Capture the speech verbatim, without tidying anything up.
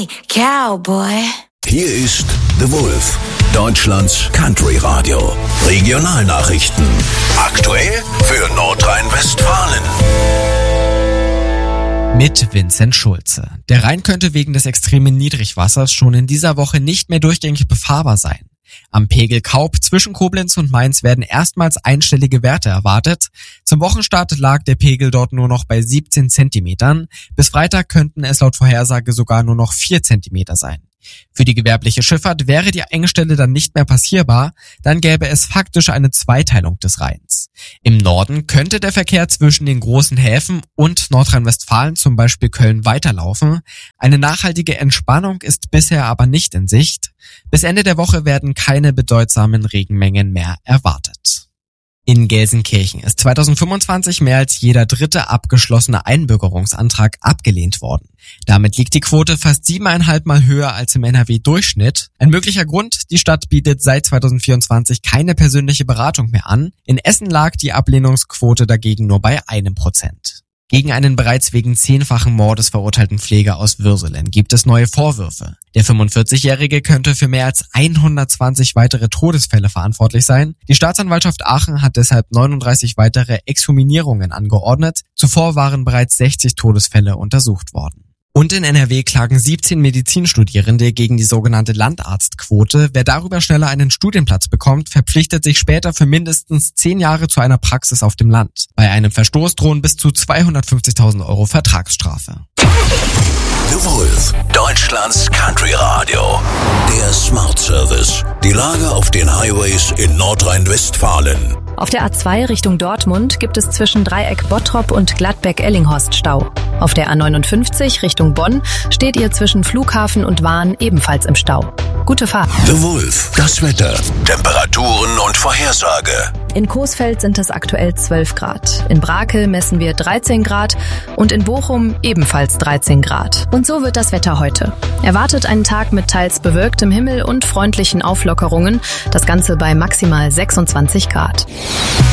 Hey, Cowboy. Hier ist The Wolf, Deutschlands Country-Radio. Regionalnachrichten. Aktuell für Nordrhein-Westfalen. Mit Vincent Schulze. Der Rhein könnte wegen des extremen Niedrigwassers schon in dieser Woche nicht mehr durchgängig befahrbar sein. Am Pegel Kaub zwischen Koblenz und Mainz werden erstmals einstellige Werte erwartet. Zum Wochenstart lag der Pegel dort nur noch bei siebzehn Zentimetern. Bis Freitag könnten es laut Vorhersage sogar nur noch vier Zentimeter sein. Für die gewerbliche Schifffahrt wäre die Engstelle dann nicht mehr passierbar, dann gäbe es faktisch eine Zweiteilung des Rheins. Im Norden könnte der Verkehr zwischen den großen Häfen und Nordrhein-Westfalen, zum Beispiel Köln, weiterlaufen. Eine nachhaltige Entspannung ist bisher aber nicht in Sicht. Bis Ende der Woche werden keine bedeutsamen Regenmengen mehr erwartet. In Gelsenkirchen ist zweitausendfünfundzwanzig mehr als jeder dritte abgeschlossene Einbürgerungsantrag abgelehnt worden. Damit liegt die Quote fast siebeneinhalb Mal höher als im N R W-Durchschnitt. Ein möglicher Grund: die Stadt bietet seit zweitausendvierundzwanzig keine persönliche Beratung mehr an. In Essen lag die Ablehnungsquote dagegen nur bei einem Prozent. Gegen einen bereits wegen zehnfachen Mordes verurteilten Pfleger aus Würselen gibt es neue Vorwürfe. Der fünfundvierzigjährige könnte für mehr als hundertzwanzig weitere Todesfälle verantwortlich sein. Die Staatsanwaltschaft Aachen hat deshalb neununddreißig weitere Exhumierungen angeordnet. Zuvor waren bereits sechzig Todesfälle untersucht worden. Und in N R W klagen siebzehn Medizinstudierende gegen die sogenannte Landarztquote. Wer darüber schneller einen Studienplatz bekommt, verpflichtet sich später für mindestens zehn Jahre zu einer Praxis auf dem Land. Bei einem Verstoß drohen bis zu zweihundertfünfzigtausend Euro Vertragsstrafe. The Wolf, Deutschlands Country-Radio. Der Smart Service. Die Lage auf den Highways in Nordrhein-Westfalen. Auf der A zwei Richtung Dortmund gibt es zwischen Dreieck Bottrop und Gladbeck-Ellinghorst Stau. Auf der A neunundfünfzig Richtung Bonn steht ihr zwischen Flughafen und Wahn ebenfalls im Stau. Gute Fahrt. The Wolf, das Wetter, Temperaturen und Vorhersage. In Coesfeld sind es aktuell zwölf Grad. In Brakel messen wir dreizehn Grad und in Bochum ebenfalls dreizehn Grad. Und so wird das Wetter heute. Erwartet einen Tag mit teils bewölktem Himmel und freundlichen Auflockerungen. Das Ganze bei maximal sechsundzwanzig Grad.